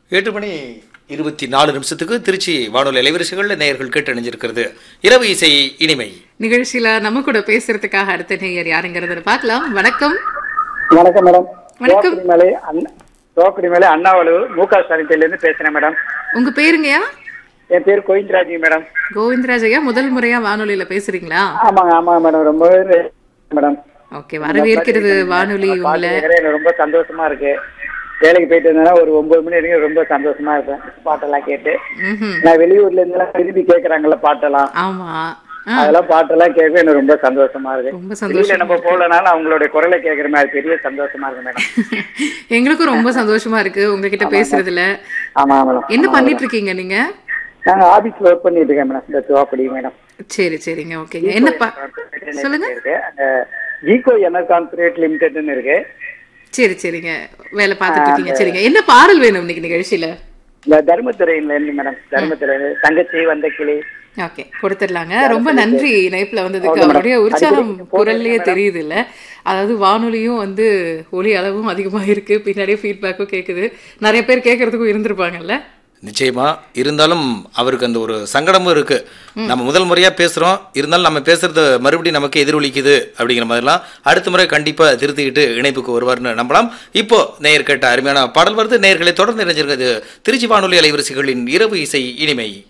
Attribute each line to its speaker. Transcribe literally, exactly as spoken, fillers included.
Speaker 1: எட்டு மணி இருபத்தி நாலு நிமிஷத்துக்கு திருச்சி வானொலி அலைவரிசைகளில் நேயர்கள் கேட்டு அணிஞ்சிருக்கிறது இரவு இசை இனிமை
Speaker 2: நிகழ்ச்சியில நம்ம கூட பேசுறதுக்காக அடுத்த நேயர் யாருங்கிறத பார்க்கலாம். வணக்கம்.
Speaker 3: வணக்கம் மேடம்.
Speaker 2: வணக்கம்.
Speaker 3: தோக்குடி மேலே அண்ணாவளவு மூகா சாரில இருந்து பேசுறேன் மேடம்.
Speaker 2: உங்க பேருங்கயா?
Speaker 3: என் பேர் கோவிந்தராஜ் மேடம்.
Speaker 2: கோவிந்தராஜ் ஐயா, முதல் முறையா வானொலியில பேசுறீங்களா?
Speaker 3: ஆமாங்க ஆமாங்க மேடம். ரொம்பவே மேடம்.
Speaker 2: ஓகே, வரவேற்கிறது வானொலி உங்களை.
Speaker 3: ரொம்ப சந்தோஷமா இருக்கு. வேலைக்கு போயிட்டு இருந்தேன்னா ஒரு ஒன்பது மணி வரைக்கும் ரொம்ப சந்தோஷமா இருப்பேன் பாட்டெல்லாம் கேட்டு. நான் வெளியூர்ல இருந்து எல்லாம் விரும்பி கேட்கறாங்கல்ல பாட்டெல்லாம்.
Speaker 2: ஆமா,
Speaker 3: அதெல்லாம் பாட்டெல்லாம் கேட்க எனக்கு ரொம்ப சந்தோஷமா இருக்கு.
Speaker 2: ரொம்ப சந்தோஷம்.
Speaker 3: நம்ம போலனாலும் அவங்களுடைய குரலை கேட்கற மாதிரி பெரிய சந்தோஷமா இருக்கு மேடம்.
Speaker 2: எங்களுக்கும் ரொம்ப சந்தோஷமா இருக்கு உங்ககிட்ட பேசுறதுல.
Speaker 3: ஆமா மேடம்.
Speaker 2: என்ன பண்ணிட்டு இருக்கீங்க நீங்க?
Speaker 3: நாங்க ஆபீஸ்ல ஒர்க் பண்ணிட்டு இருக்கேன் மேடம். இந்த தோப்படி மேடம்.
Speaker 2: சரி சரிங்க, ஓகேங்க. என்னப்பா சொல்லுங்க.
Speaker 3: அந்த ஜீகோ எனர் கார்ப்பரேட் லிமிடெட்னு இருக்கு.
Speaker 2: சரி சரிங்க, வேலை பார்த்துட்டு இருக்கீங்க. சரிங்க, என்ன பாடல் வேணும் இன்னைக்கு நிகழ்ச்சியில?
Speaker 3: இந்த தர்மத்துறையில இருந்து மேடம். தர்மத்துறை தங்கச்சி வந்த கிளி.
Speaker 2: ஓகே, கொடுத்துடலாங்க. ரொம்ப நன்றி இணைப்புல வந்ததுக்கு. அவருடைய உற்சாகம் குரல்லையே தெரியுது இல்ல. அதாவது வானொலியும் வந்து ஒலி அளவும் அதிகமா இருக்கு, பின்னாடியே ஃபீட்பேக்கும் கேக்குது. நிறைய பேர் கேட்கறதுக்கும் இருந்திருப்பாங்கல்ல.
Speaker 1: நிச்சயமா. இருந்தாலும் அவருக்கு அந்த ஒரு சங்கடமும் இருக்கு. நம்ம முதல் முறையா பேசுறோம், இருந்தாலும் நம்ம பேசுறது மறுபடியும் நமக்கு எதிரொலிக்குது அப்படிங்கிற மாதிரிலாம் அடுத்த முறை கண்டிப்பா திருத்திக்கிட்டு இணைப்புக்கு வருவார்னு நம்பலாம். இப்போ நேயர் கேட்ட அருமையான பாடல் வருது. நேயர்களை தொடர்ந்து இணைஞ்சிருக்கிறது திருச்சி வானொலி அலைவரிசைகளின் இரவு இசை இனிமை.